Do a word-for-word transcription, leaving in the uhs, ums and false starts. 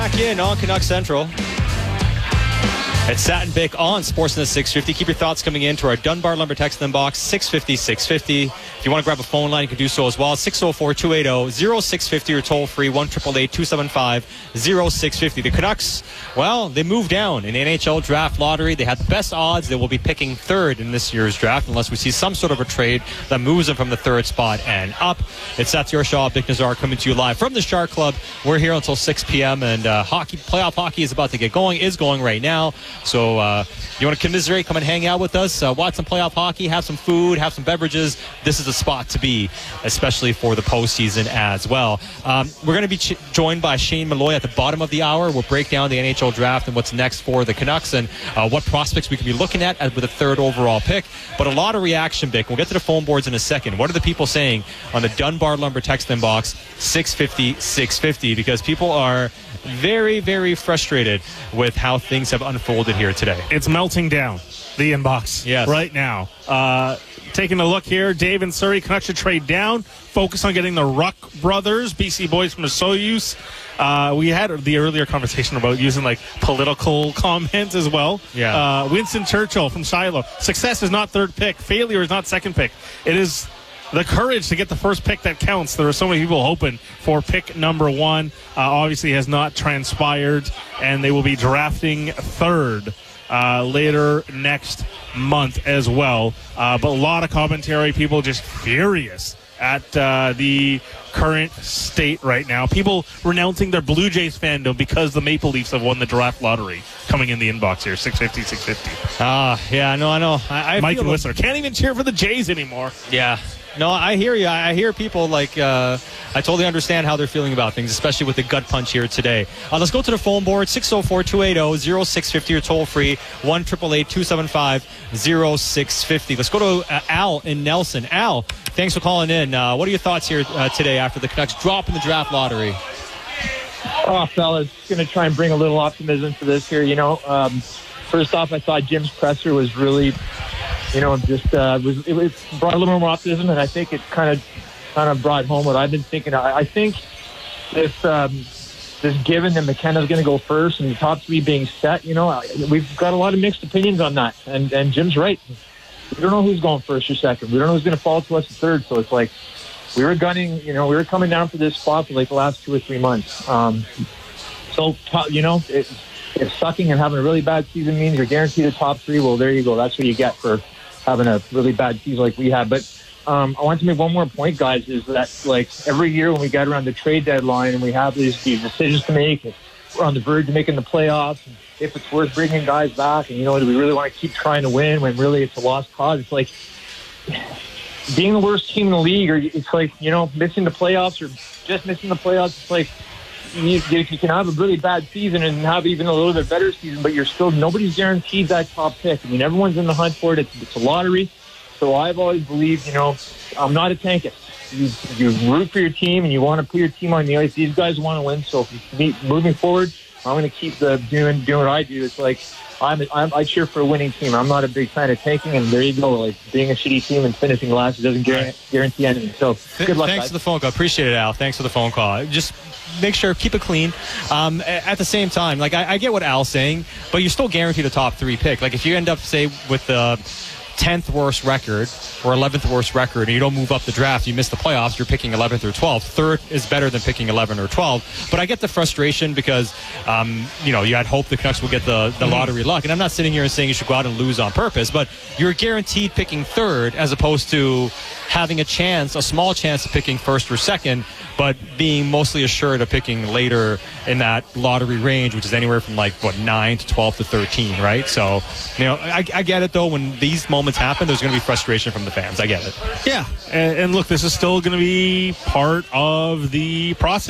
back in on Canuck Central. It's Sat and Bick on Sportsnet six fifty. Keep your thoughts coming in to our Dunbar Lumber text inbox, six fifty, six fifty. If you want to grab a phone line, you can do so as well. six oh four, two eight oh, oh six five oh or toll free, one eight eight eight, two seven five, oh six five oh. The Canucks, well, they moved down in the N H L draft lottery. They had the best odds. They will be picking third in this year's draft unless we see some sort of a trade that moves them from the third spot and up. It's Satiar Shah, Bick Nazar coming to you live from the Shark Club. We're here until six p.m. and uh, hockey, playoff hockey is about to get going, is going right now. So uh, you want to commiserate, come and hang out with us, uh, watch some playoff hockey, have some food, have some beverages. This is the spot to be, especially for the postseason as well. Um, we're going to be ch- joined by Shane Malloy at the bottom of the hour. We'll break down the N H L draft and what's next for the Canucks and uh, what prospects we could be looking at with a third overall pick. But a lot of reaction, Bick. We'll get to the phone boards in a second. What are the people saying on the Dunbar Lumber text inbox, six fifty, six fifty? Because people are very, very frustrated with how things have unfolded here today. It's melting down, the inbox, yes, right now. Uh, taking a look here, Dave and Surrey, Canucks should trade down, focus on getting the Ruck brothers, B C boys from the Soyuz. Uh, we had the earlier conversation about using like political comments as well. Yeah. Uh, Winston Churchill from Shiloh. Success is not third pick. Failure is not second pick. It is the courage to get the first pick that counts. There are so many people hoping for pick number one. Uh, obviously has not transpired, and they will be drafting third uh, later next month as well. Uh, but a lot of commentary, people just furious at uh, the current state right now. People renouncing their Blue Jays fandom because the Maple Leafs have won the draft lottery. Coming in the inbox here, six fifty, six fifty. Ah, uh, yeah, no, I know. I, I Mike and like, Whistler can't even cheer for the Jays anymore. Yeah. No, I hear you. I hear people like, uh, I totally understand how they're feeling about things, especially with the gut punch here today. Uh, let's go to the phone board, six oh four, two eight oh, oh six five oh or toll free, one eight eight eight, two seven five, oh six five oh. Let's go to uh, Al in Nelson. Al, thanks for calling in. Uh, what are your thoughts here uh, today after the Canucks drop in the draft lottery? Oh, fellas, going to try and bring a little optimism to this here. You know, um, first off, I thought Jim's presser was really... You know, just uh, was it was brought a little more optimism, and I think it kind of kind of brought home what I've been thinking. I, I think this um, this given that McKenna's going to go first and the top three being set, you know, we've got a lot of mixed opinions on that. And and Jim's right. We don't know who's going first or second. We don't know who's going to fall to us at third. So it's like we were gunning. You know, we were coming down for this spot for like the last two or three months. Um, so you know. It, if sucking and having a really bad season means you're guaranteed the top three, well, there you go. That's what you get for having a really bad season like we had. But um, I want to make one more point, guys, is that like every year when we get around the trade deadline and we have these, these decisions to make, we're on the verge of making the playoffs, and if it's worth bringing guys back, and, you know, do we really want to keep trying to win when really it's a lost cause? It's like being the worst team in the league, or it's like, you know, missing the playoffs or just missing the playoffs. It's like, You, you can have a really bad season and have even a little bit better season, but you're still, nobody's guaranteed that top pick. I mean, everyone's in the hunt for it. It's, it's a lottery. So I've always believed, you know, I'm not a tankist. You, you root for your team and you want to put your team on the ice. These guys want to win. So if you, moving forward, I'm going to keep the doing doing what I do. It's like I'm, I'm I cheer for a winning team. I'm not a big fan of tanking, and there you go. Like being a shitty team and finishing last, it doesn't guarantee, guarantee anything. So good luck. Thanks guys. for the phone call. Appreciate it, Al. Thanks for the phone call. Just make sure, keep it clean. Um, at the same time, like I, I get what Al's saying, but you're still guaranteed a top three pick. Like if you end up, say, with the tenth worst record or eleventh worst record and you don't move up the draft, you miss the playoffs, you're picking eleventh or twelfth. Third is better than picking eleven or twelve. But I get the frustration because, um, you know, you had hoped the Canucks would get the, the lottery luck. And I'm not sitting here and saying you should go out and lose on purpose, but you're guaranteed picking third as opposed to having a chance, a small chance of picking first or second, but being mostly assured of picking later in that lottery range, which is anywhere from like, what, nine to twelve to thirteen, right? So, you know, I, I get it, though. When these moments happen, there's going to be frustration from the fans. I get it. Yeah. And, and look, this is still going to be part of the process.